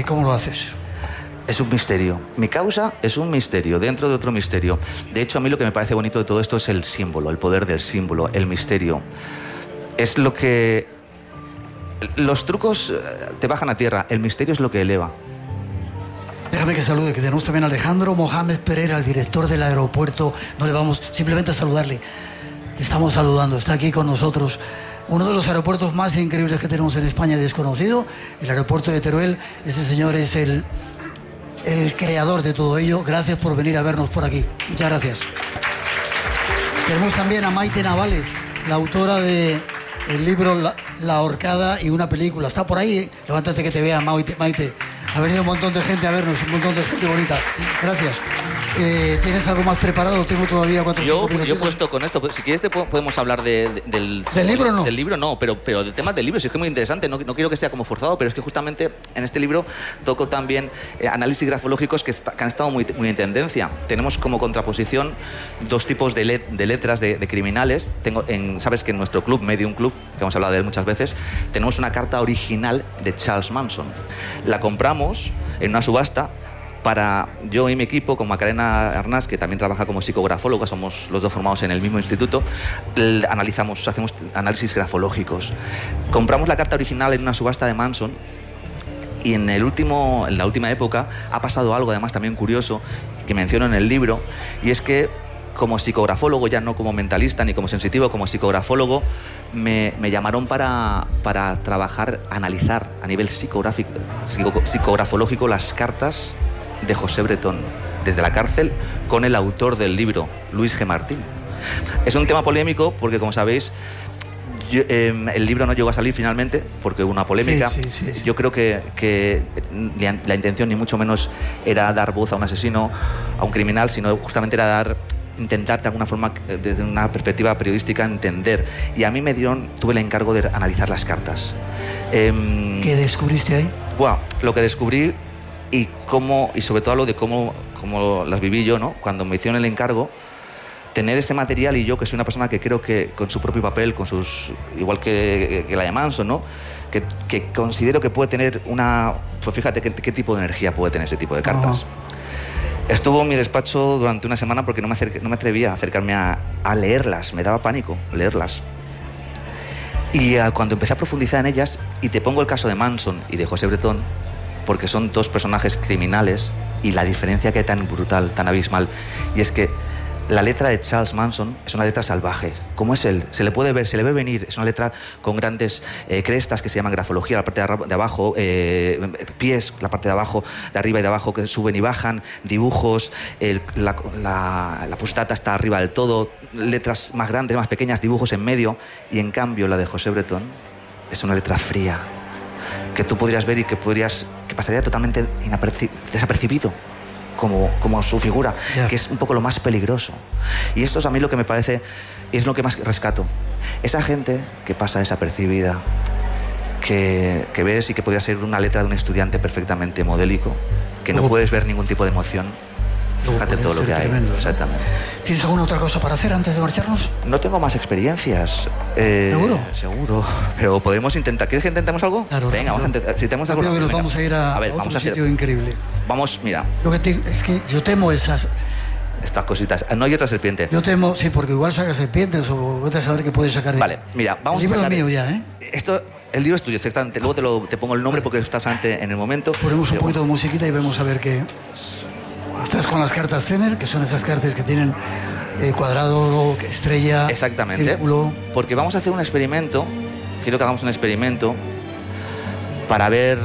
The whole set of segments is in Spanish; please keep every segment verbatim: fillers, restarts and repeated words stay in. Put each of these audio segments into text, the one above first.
¿Cómo lo haces? Es un misterio. Mi causa es un misterio, dentro de otro misterio. De hecho, a mí lo que me parece bonito de todo esto es el símbolo, el poder del símbolo, el misterio. Es lo que... Los trucos te bajan a tierra, el misterio es lo que eleva. Déjame que salude, que tenemos también a Alejandro Mohamed Pereira, el director del aeropuerto. No le vamos simplemente a saludarle. Te estamos saludando, está aquí con nosotros. Uno de los aeropuertos más increíbles que tenemos en España, desconocido, el aeropuerto de Teruel. Este señor es el... el creador de todo ello. Gracias por venir a vernos por aquí. Muchas gracias. Tenemos también a Maite Navales, la autora del libro La, La Horcada y una película. Está por ahí. Levántate que te vea, Maite. Maite. Ha venido un montón de gente a vernos, un montón de gente bonita. Gracias. Eh, ¿Tienes algo más preparado? Tengo todavía cuatro o cinco minutos. Yo he puesto con esto, si quieres te podemos hablar de, de, del... ¿Del libro no? Del libro no, pero, pero del tema del libro sí es que es muy interesante, no, no quiero que sea como forzado, pero es que justamente en este libro toco también eh, análisis grafológicos que, está, que han estado muy, muy en tendencia. Tenemos como contraposición dos tipos de, let, de letras de, de criminales. Tengo en, sabes que en nuestro club, Medium Club, que hemos hablado de él muchas veces, tenemos una carta original de Charles Manson. La compramos en una subasta para yo y mi equipo, con Macarena Arnaz, que también trabaja como psicografóloga, somos los dos formados en el mismo instituto, analizamos, hacemos análisis grafológicos. Compramos la carta original en una subasta de Manson y en, el último, en la última época ha pasado algo además también curioso que menciono en el libro, y es que como psicografólogo, ya no como mentalista ni como sensitivo, como psicografólogo, me, me llamaron para, para trabajar, analizar a nivel psicográfico, psico, psicografológico las cartas de José Bretón, desde la cárcel, con el autor del libro, Luis G. Martín. Es un tema polémico porque, como sabéis, yo, eh, el libro no llegó a salir finalmente porque hubo una polémica. Sí, sí, sí, sí. Yo creo que, que la, la intención ni mucho menos era dar voz a un asesino, a un criminal, sino justamente era dar... intentar de alguna forma, desde una perspectiva periodística, entender. Y a mí me dieron, tuve el encargo de analizar las cartas. Eh, ¿Qué descubriste ahí? Bueno, lo que descubrí y cómo, y sobre todo lo de cómo, cómo las viví yo, ¿no? Cuando me hicieron el encargo, tener ese material, y yo que soy una persona que creo que con su propio papel, con sus, igual que, que la de Manson, ¿no? Que, que considero que puede tener una, pues fíjate qué, qué tipo de energía puede tener ese tipo de cartas. Uh-huh. Estuvo en mi despacho durante una semana porque no me, acerqué, no me atrevía a acercarme a, a leerlas, me daba pánico leerlas. Y uh, cuando empecé a profundizar en ellas, y te pongo el caso de Manson y de José Bretón, porque son dos personajes criminales, y la diferencia que hay tan brutal, tan abismal, y es que la letra de Charles Manson es una letra salvaje, como es él, se le puede ver, se le ve venir, es una letra con grandes eh, crestas que se llaman grafología, la parte de, de abajo, eh, pies, la parte de abajo, de arriba y de abajo que suben y bajan, dibujos, el, la, la, la postdata está arriba del todo, letras más grandes, más pequeñas, dibujos en medio, y en cambio la de José Bretón es una letra fría, que tú podrías ver y que, podrías, que pasaría totalmente inaperci- desapercibido. Como, como su figura, yeah. Que es un poco lo más peligroso. Y esto es a mí lo que me parece, es lo que más rescato. Esa gente que pasa desapercibida, que, que ves y que podría ser una letra de un estudiante perfectamente modélico, que no oh. puedes ver ningún tipo de emoción. Fíjate todo lo que hay. Tremendo, exactamente. ¿Tienes alguna otra cosa para hacer antes de marcharnos? No tengo más experiencias. Eh, ¿Seguro? Seguro. Pero podemos intentar. ¿Quieres que intentemos algo? Claro. Venga, vamos a intentar. Si tenemos algo. Creo que nos venga. vamos a ir a, a, ver, a vamos otro a hacer... sitio increíble. Vamos, mira. Lo que te... Es que yo temo esas... Estas cositas. No hay otra serpiente. Yo temo, sí, porque igual saca serpientes o vete a saber qué puedes sacar de... Vale, mira, vamos el libro a sacar... es mío ya, ¿eh? Esto... El libro es tuyo, exactamente. Luego te, lo, te pongo el nombre porque estás antes en el momento. Ponemos un poquito de musiquita y vemos a ver qué... Estás con las cartas Zener, que son esas cartas que tienen eh, cuadrado, estrella, exactamente. Círculo. Porque vamos a hacer un experimento. Quiero que hagamos un experimento para ver...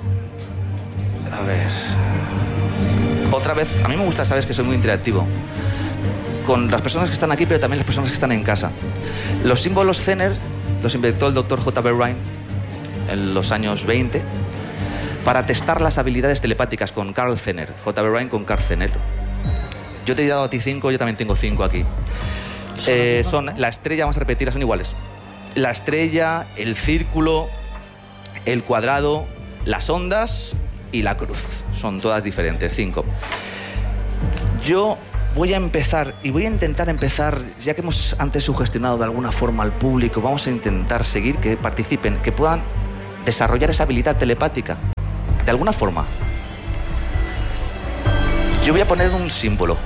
A ver... Otra vez, a mí me gusta, sabes que soy muy interactivo con las personas que están aquí, pero también las personas que están en casa. Los símbolos Zener los inventó el doctor J B Rhine en los años veinte para testar las habilidades telepáticas con Carl Zener. J B Rhine con Carl Zener. Yo te he dado a ti cinco, yo también tengo cinco aquí. Eh, son la estrella, vamos a repetirlas, son iguales. La estrella, el círculo, el cuadrado, las ondas y la cruz. Son todas diferentes, cinco. Yo voy a empezar, y voy a intentar empezar, ya que hemos antes sugestionado de alguna forma al público, vamos a intentar seguir que participen, que puedan desarrollar esa habilidad telepática. de alguna forma, yo voy a poner un símbolo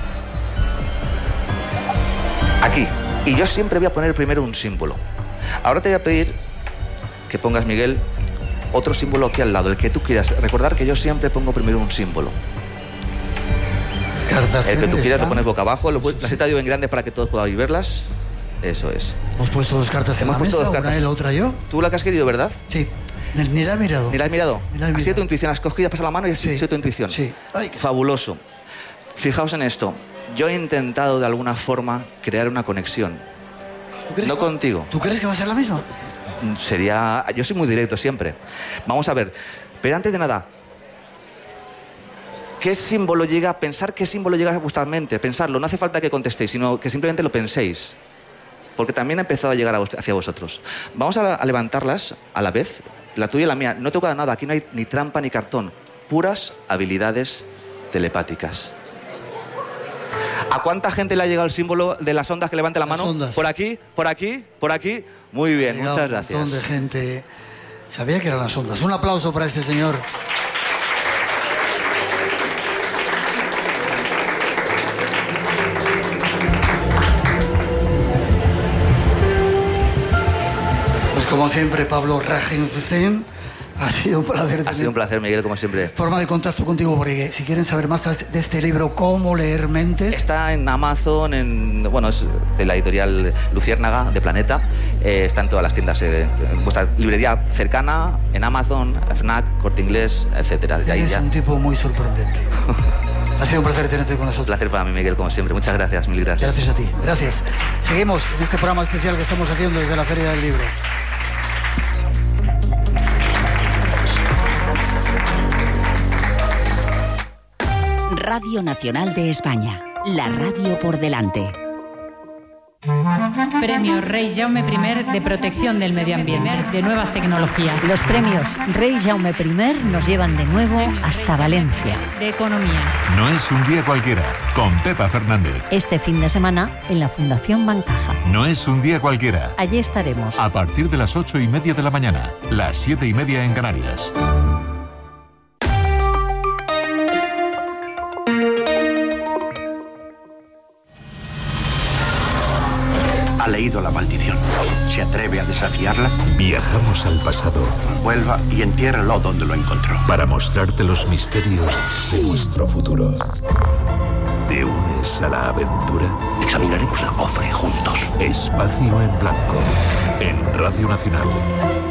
aquí, y yo siempre voy a poner primero un símbolo. Ahora te voy a pedir que pongas, Miguel, otro símbolo aquí al lado, el que tú quieras. Recordar que yo siempre pongo primero un símbolo. Cartas el que tú quieras están... lo pones boca abajo, lo puedes, las he traído bien grande para que todos podáis verlas. Eso es. Hemos puesto dos cartas en Hemos la puesto mesa, dos cartas. una y la otra yo. Tú la que has querido, ¿verdad? Sí. Ni, ni la he mirado. ¿Ni la has mirado? Ni la he Ha sido mirado. tu intuición, has cogido, has pasado la mano y ha Sí. sido tu intuición. Sí. Ay, qué- Fabuloso. Fijaos en esto. Yo he intentado de alguna forma crear una conexión. ¿Tú crees No que- contigo. ¿Tú crees que va a ser la misma? Sería... Yo soy muy directo siempre. Vamos a ver. Pero antes de nada, ¿qué símbolo llega? Pensar qué símbolo llega a vuestra mente. Pensarlo. No hace falta que contestéis, sino que simplemente lo penséis. Porque también ha empezado a llegar a vos- hacia vosotros. Vamos a, a levantarlas a la vez. La tuya y la mía. No he tocado nada. Aquí no hay ni trampa ni cartón. Puras habilidades telepáticas. ¿A cuánta gente le ha llegado el símbolo de las ondas que levante la Las mano? ondas. Por aquí, por aquí, por aquí. Muy bien, Ha llegado muchas un gracias. montón de gente. Sabía que eran las ondas. Un aplauso para este señor. Pues como siempre, Pablo Rajensen, ha sido un placer. Ha sido un placer, Miguel, como siempre. Forma de contacto contigo, porque si quieren saber más de este libro, Cómo leer mentes, Está en Amazon, en, bueno, es de la editorial Luciérnaga, de Planeta. Eh, está en todas las tiendas, eh, en vuestra librería cercana, en Amazon, FNAC, Corte Inglés, etcétera. De ahí eres ya. un tipo muy sorprendente. Ha sido un placer tenerte con Un nosotros. placer para mí, Miguel, como siempre. Muchas gracias, mil gracias. Gracias a ti. Gracias. Seguimos en este programa especial que estamos haciendo desde la Feria del Libro. Radio Nacional de España, la radio por delante. Premio Rey Jaume primero de Protección del Medio Ambiente, de Nuevas Tecnologías. Los premios Rey Jaume primero nos llevan de nuevo hasta Valencia. De Economía. No es un día cualquiera, con Pepa Fernández. Este fin de semana en la Fundación Bancaja. No es un día cualquiera. Allí estaremos. A partir de las ocho y media de la mañana, las siete y media en Canarias. Ha leído la maldición. ¿Se atreve a desafiarla? Viajamos al pasado Vuelva y entiérrelo donde lo encontró. para mostrarte los misterios de nuestro futuro. ¿Te unes a la aventura? Examinaremos el cofre juntos. Espacio en blanco, en Radio Nacional.